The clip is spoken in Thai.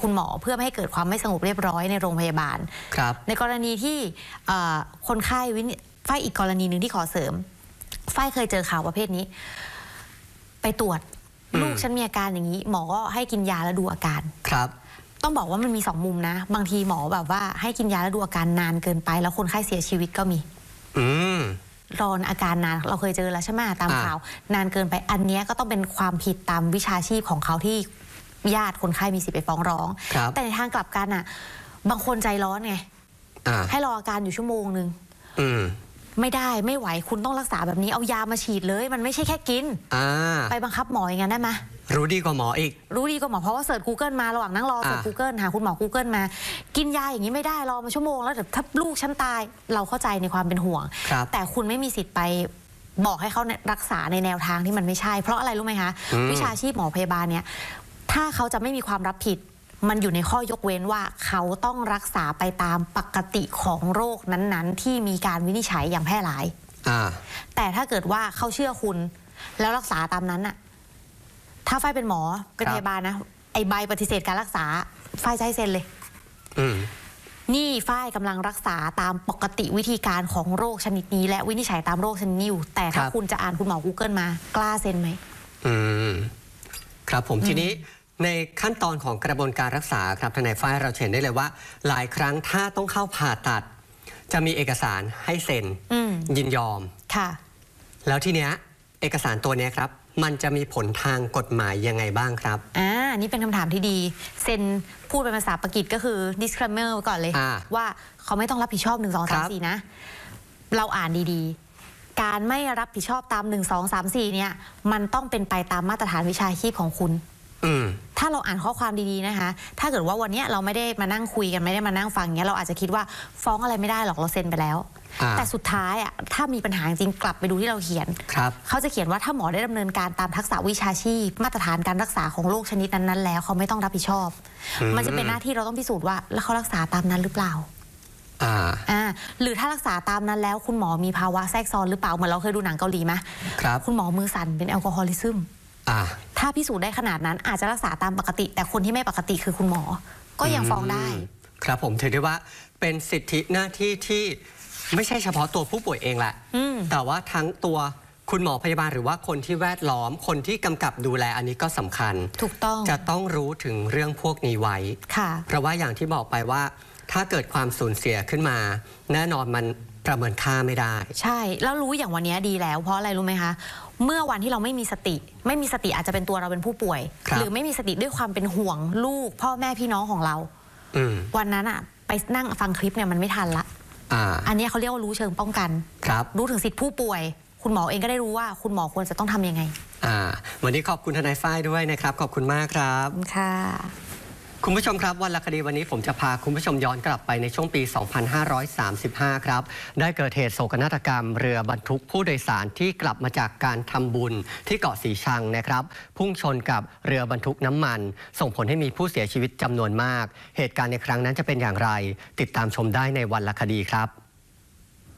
คุณหมอเพื่อไม่ให้เกิดความไม่สงบเรียบร้อยในโรงพยาบาลครับในกรณีที่คนไข้ฝ้ายอีกกรณีหนึ่งที่ขอเสริมฝ้ายเคยเจอข่าวประเภทนี้ไปตรวจลูกฉันมีอาการอย่างนี้หมอก็ให้กินยาแล้วดูอาการครับต้องบอกว่ามันมี2 มุมนะบางทีหมอแบบว่าให้กินยาแล้วดูอาการนานเกินไปแล้วคนไข้เสียชีวิตก็มีรออาการนานเราเคยเจอแล้วใช่ไหมตามข่าวนานเกินไปอันนี้ก็ต้องเป็นความผิดตามวิชาชีพของเขาที่ญาติคนไข้มีสิทธิ์ไปฟ้องร้องแต่ในทางกลับกันอ่ะบางคนใจร้อนไงให้รออาการอยู่ชั่วโมงนึงไม่ได้ไม่ไหวคุณต้องรักษาแบบนี้เอายามาฉีดเลยมันไม่ใช่แค่กินไปบังคับหมออย่างนั้นได้ไหมรู้ดีกว่าหมออีกรู้ดีกว่าหมอเพราะว่าเสิร์ช Google มาระหว่างนั่งรอเสิร์ช Google หาคุณหมอ Google มากินยาอย่างนี้ไม่ได้รอมาชั่วโมงแล้วถ้าลูกฉันตายเราเข้าใจในความเป็นห่วงแต่คุณไม่มีสิทธิ์ไปบอกให้เขารักษาในแนวทางที่มันไม่ใช่เพราะอะไรรู้ไหมคะวิชาชีพหมอพยาบาลเนี่ยถ้าเขาจะไม่มีความรับผิดมันอยู่ในข้อยกเว้นว่าเขาต้องรักษาไปตามปกติของโรคนั้นๆที่มีการวินิจฉัยอย่างแพร่หลายแต่ถ้าเกิดว่าเขาเชื่อคุณแล้วรักษาตามนั้นน่ะถ้าฝ้ายเป็นหมอเป็นพยาบาลนะไอใบปฏิเสธการรักษาฝ้ายจะให้เซ็นเลยนี่ฝ้ายกำลังรักษาตามปกติวิธีการของโรคชนิดนี้และวินิจฉัยตามโรคชนิดนี้อยู่แต่ถ้าคุณจะอ่านคุณหมอ Google มากล้าเซ็นไหมครับผมทีนี้ในขั้นตอนของกระบวนการรักษาครับทนายฝ้ายเราเห็นได้เลยว่าหลายครั้งถ้าต้องเข้าผ่าตัดจะมีเอกสารให้เซ็นยินยอมค่ะแล้วทีเนี้ยเอกสารตัวนี้ครับมันจะมีผลทางกฎหมายยังไงบ้างครับนี่เป็นคำถามที่ดีเซ็นพูดเป็นภาษาปากีสก็คือ disclaimer ก่อนเลยว่าเขาไม่ต้องรับผิดชอบ1 2 3 4นะเราอ่านดีๆการไม่รับผิดชอบตาม1 2 3 4เนี่ยมันต้องเป็นไปตามมาตรฐานวิชาชีพของคุณถ้าเราอ่านข้อความดีๆนะคะถ้าเกิดว่าวันนี้เราไม่ได้มานั่งคุยกันไม่ได้มานั่งฟังเงี้ยเราอาจจะคิดว่าฟ้องอะไรไม่ได้หรอกเราเซ็นไปแล้วแต่สุดท้ายถ้ามีปัญหาจริงกลับไปดูที่เราเขียนเขาจะเขียนว่าถ้าหมอได้ดำเนินการตามทักษะวิชาชีพมาตรฐานการรักษาของโรคชนิดนั้นๆแล้วเขาไม่ต้องรับผิดชอบมันจะเป็นหน้าที่เราต้องพิสูจน์ว่าแล้วเขารักษาตามนั้นหรือเปล่าหรือถ้ารักษาตามนั้นแล้วคุณหมอมีภาวะแทรกซ้อนหรือเปล่าเหมือนเราเคยดูหนังเกาหลีไหมคุณหมอมือสั่นเป็นแอลกอฮอลิซึมถ้าพิสูจน์ได้ขนาดนั้นอาจจะรักษาตามปกติแต่คนที่ไม่ปกติคือคุณหมอก็ยังฟ้องได้ครับผมถือได้ว่าเป็นสิทธิหน้าที่ที่ไม่ใช่เฉพาะตัวผู้ป่วยเองแหละแต่ว่าทั้งตัวคุณหมอพยาบาลหรือว่าคนที่แวดล้อมคนที่กำกับดูแลอันนี้ก็สำคัญถูกต้องจะต้องรู้ถึงเรื่องพวกนี้ไว้เพราะว่าอย่างที่บอกไปว่าถ้าเกิดความสูญเสียขึ้นมาแน่นอนมันประเมินค่าไม่ได้ใช่แล้วรู้อย่างวันนี้ดีแล้วเพราะอะไรรู้ไหมคะเมื่อวันที่เราไม่มีสติอาจจะเป็นตัวเราเป็นผู้ป่วยหรือไม่มีสติด้วยความเป็นห่วงลูกพ่อแม่พี่น้องของเราวันนั้นไปนั่งฟังคลิปเนี่ยมันไม่ทันละอันนี้เขาเรียกว่ารู้เชิงป้องกันรู้ถึงสิทธิผู้ป่วยคุณหมอเองก็ได้รู้ว่าคุณหมอควรจะต้องทำยังไงวันนี้ขอบคุณทนายฝ้ายด้วยนะครับขอบคุณมากครับค่ะคุณผู้ชมครับวันละคดีวันนี้ผมจะพาคุณผู้ชมย้อนกลับไปในช่วงปี 2535 ครับได้เกิดเหตุโศกนาฏกรรมเรือบรรทุกผู้โดยสารที่กลับมาจากการทำบุญที่เกาะสีชังนะครับพุ่งชนกับเรือบรรทุกน้ำมันส่งผลให้มีผู้เสียชีวิตจำนวนมากเหตุการณ์ในครั้งนั้นจะเป็นอย่างไรติดตามชมได้ในวันละคดีครับ